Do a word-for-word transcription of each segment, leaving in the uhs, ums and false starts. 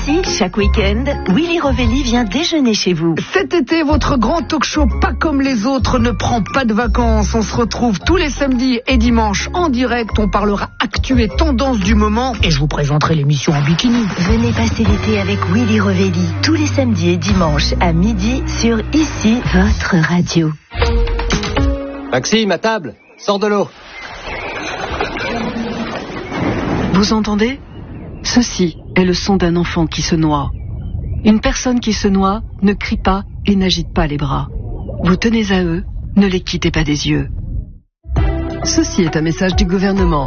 Ici, chaque week-end, Willy Rovelli vient déjeuner chez vous. Cet été, votre grand talk show pas comme les autres ne prend pas de vacances. On se retrouve tous les samedis et dimanches en direct. On parlera actu et tendance du moment et je vous présenterai l'émission en bikini. Venez passer l'été avec Willy Rovelli tous les samedis et dimanches à midi sur Ici, votre radio. Maxime, à table, sors de l'eau. Vous entendez ? Ceci est le son d'un enfant qui se noie. Une personne qui se noie ne crie pas et n'agite pas les bras. Vous tenez à eux, ne les quittez pas des yeux. Ceci est un message du gouvernement.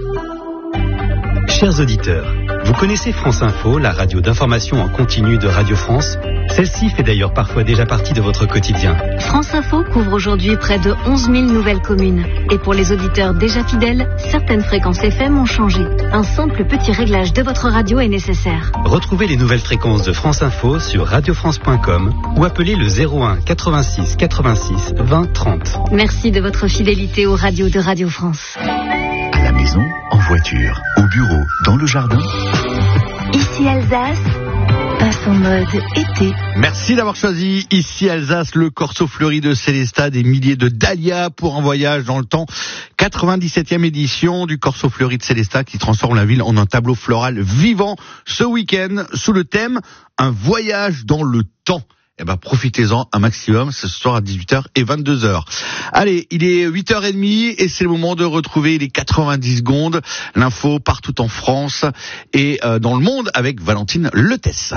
Chers auditeurs, vous connaissez France Info, la radio d'information en continu de Radio France ? Celle-ci fait d'ailleurs parfois déjà partie de votre quotidien. France Info couvre aujourd'hui près de onze mille nouvelles communes. Et pour les auditeurs déjà fidèles, certaines fréquences F M ont changé. Un simple petit réglage de votre radio est nécessaire. Retrouvez les nouvelles fréquences de France Info sur radio france point com ou appelez le zéro un quatre-vingt-six quatre-vingt-six vingt trente. Merci de votre fidélité aux radios de Radio France. À la maison, en voiture, au bureau, dans le jardin. Ici Alsace passe en mode été. Merci d'avoir choisi Ici Alsace, le Corso Fleuri de Célestat, des milliers de dahlias pour un voyage dans le temps. quatre-vingt-dix-septième édition du Corso Fleuri de Célestat qui transforme la ville en un tableau floral vivant ce week-end sous le thème un voyage dans le temps. Eh ben, profitez-en un maximum, ce soir à dix-huit heures et vingt-deux heures. Allez, il est huit heures trente et c'est le moment de retrouver les quatre-vingt-dix secondes, l'info partout en France et euh, dans le monde avec Valentine Letesse.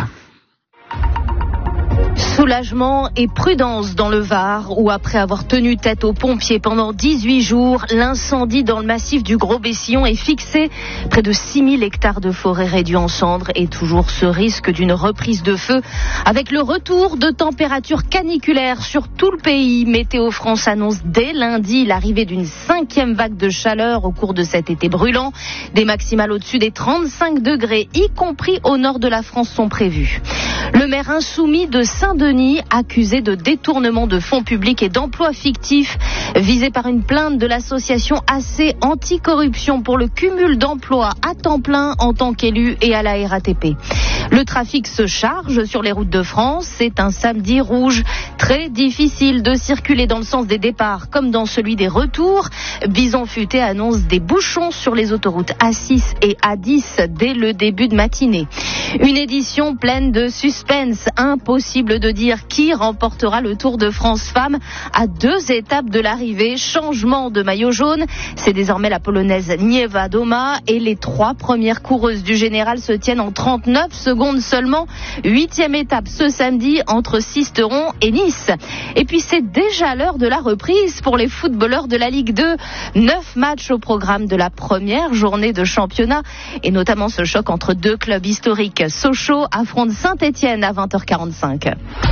Soulagement et prudence dans le Var, où après avoir tenu tête aux pompiers pendant dix-huit jours, l'incendie dans le massif du Gros-Bessillon est fixé. Près de six mille hectares de forêt réduits en cendres et toujours ce risque d'une reprise de feu avec le retour de températures caniculaires sur tout le pays. Météo France annonce dès lundi l'arrivée d'une cinquième vague de chaleur au cours de cet été brûlant. Des maximales au-dessus des trente-cinq degrés, y compris au nord de la France, sont prévues. Le maire insoumis de Saint-Denis, accusé de détournement de fonds publics et d'emplois fictifs, visé par une plainte de l'association A C Anticorruption pour le cumul d'emplois à temps plein en tant qu'élu et à la R A T P. Le trafic se charge sur les routes de France. C'est un samedi rouge. Très difficile de circuler dans le sens des départs comme dans celui des retours. Bison Futé annonce des bouchons sur les autoroutes A six et A dix dès le début de matinée. Une édition pleine de suspense. Impossible de dire qui remportera le Tour de France Femmes à deux étapes de l'arrivée. Changement de maillot jaune. C'est désormais la Polonaise Nieva Doma et les trois premières coureuses du général se tiennent en trente-neuf secondes seulement. Huitième étape ce samedi entre Sisteron et Nice. Et puis c'est déjà l'heure de la reprise pour les footballeurs de la Ligue deux. Neuf matchs au programme de la première journée de championnat et notamment ce choc entre deux clubs historiques. Sochaux affronte Saint-Étienne à vingt heures quarante-cinq.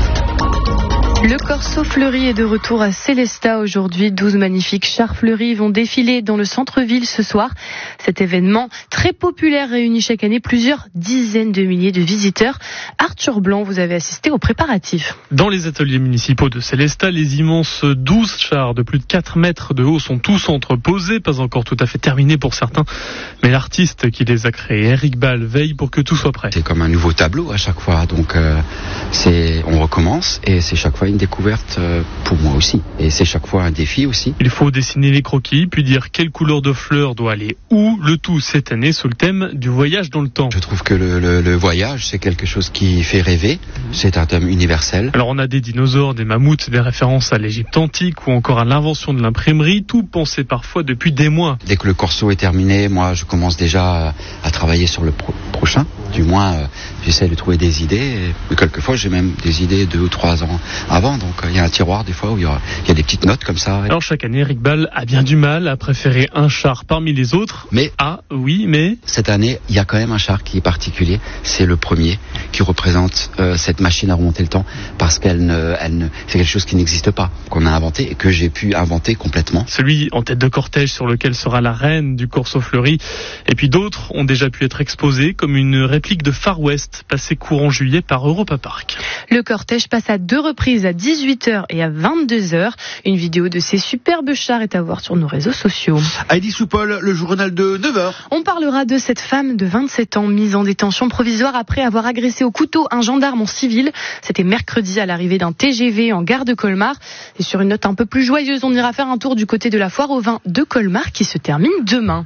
Le Corso Fleuri est de retour à Célestat aujourd'hui. douze magnifiques chars fleuris vont défiler dans le centre-ville ce soir. Cet événement très populaire réunit chaque année plusieurs dizaines de milliers de visiteurs. Arthur Blanc, vous avez assisté aux préparatifs. Dans les ateliers municipaux de Célestat, les immenses douze chars de plus de quatre mètres de haut sont tous entreposés, pas encore tout à fait terminés pour certains. Mais l'artiste qui les a créés, Eric Ball, veille pour que tout soit prêt. C'est comme un nouveau tableau à chaque fois, donc euh, c'est, on recommence et c'est chaque fois une découverte pour moi aussi. Et c'est chaque fois un défi aussi. Il faut dessiner les croquis, puis dire quelle couleur de fleur doit aller où, le tout cette année sous le thème du voyage dans le temps. Je trouve que le, le, le voyage, c'est quelque chose qui fait rêver. C'est un thème universel. Alors on a des dinosaures, des mammouths, des références à l'Égypte antique ou encore à l'invention de l'imprimerie, tout pensé parfois depuis des mois. Dès que le corso est terminé, moi je commence déjà à, à travailler sur le pro- prochain. Du moins, euh, j'essaie de trouver des idées. Et quelquefois, j'ai même des idées deux ou trois ans avant. Donc, il euh, y a un tiroir des fois où il y, y a des petites notes comme ça. Alors, chaque année, Eric Ball a bien du mal à préférer un char parmi les autres. Mais, ah, oui, mais... Cette année, il y a quand même un char qui est particulier. C'est le premier qui représente euh, cette machine à remonter le temps parce qu'elle ne, elle ne, c'est quelque chose qui n'existe pas, qu'on a inventé et que j'ai pu inventer complètement. Celui en tête de cortège sur lequel sera la reine du Corso Fleuri. Et puis d'autres ont déjà pu être exposés comme une réplique de Far West test passé courant juillet par Europa Park. Le cortège passe à deux reprises à dix-huit heures et à vingt-deux heures. Une vidéo de ces superbes chars est à voir sur nos réseaux sociaux. Heidi Soupol, le journal de neuf heures. On parlera de cette femme de vingt-sept ans mise en détention provisoire après avoir agressé au couteau un gendarme en civil. C'était mercredi à l'arrivée d'un T G V en gare de Colmar. Et sur une note un peu plus joyeuse, on ira faire un tour du côté de la foire au vin de Colmar qui se termine demain.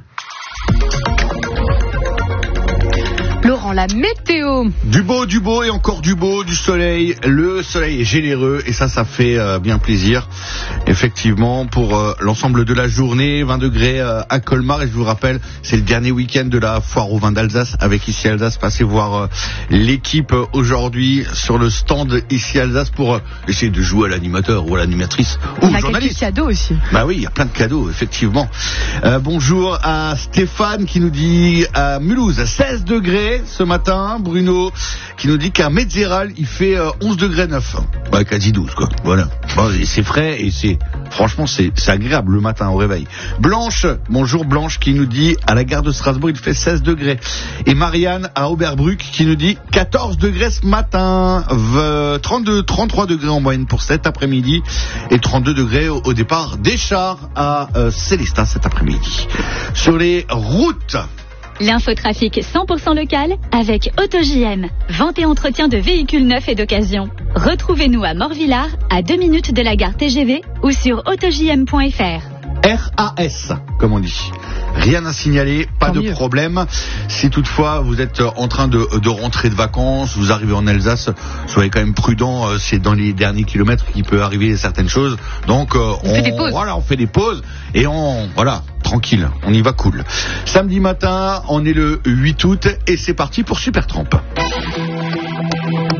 Laurent, la météo. Du beau, du beau et encore du beau, du soleil. Le soleil est généreux et ça, ça fait euh, bien plaisir. Effectivement, pour euh, l'ensemble de la journée, vingt degrés euh, à Colmar. Et je vous rappelle, c'est le dernier week-end de la foire au vin d'Alsace avec Ici Alsace. Passez voir euh, l'équipe euh, aujourd'hui sur le stand Ici Alsace pour euh, essayer de jouer à l'animateur ou à l'animatrice ou il y a journaliste. quelques cadeaux aussi. Bah oui, il y a plein de cadeaux, effectivement. Euh, bonjour à Stéphane qui nous dit à Mulhouse, seize degrés. Ce matin, Bruno qui nous dit qu'à Metzeral il fait euh, onze degrés neuf. Ouais, quasi douze quoi. Voilà. Bon, c'est frais et c'est franchement c'est, c'est agréable le matin au réveil. Blanche, bonjour Blanche qui nous dit à la gare de Strasbourg il fait seize degrés. Et Marianne à Oberbruck qui nous dit quatorze degrés ce matin, trente-deux, trente-trois degrés en moyenne pour cet après-midi et trente-deux degrés au, au départ des chars à euh, Célestat cet après-midi. Sur les routes. L'infotrafic cent pour cent local avec AutoJ M. Vente et entretien de véhicules neufs et d'occasion. Retrouvez-nous à Morvillard, à deux minutes de la gare T G V ou sur autojm point f r. R A S, comme on dit. Rien à signaler, pas Tant de mieux. problème. Si toutefois vous êtes en train de, de rentrer de vacances, vous arrivez en Alsace, soyez quand même prudents. C'est dans les derniers kilomètres qu'il peut arriver certaines choses. Donc euh, on, on fait des pauses. Voilà, on fait des pauses et on voilà, tranquille, on y va cool. Samedi matin, on est le huit août et c'est parti pour Supertramp.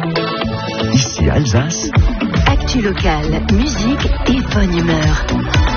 Ici Alsace. Actu locale, musique et bonne humeur.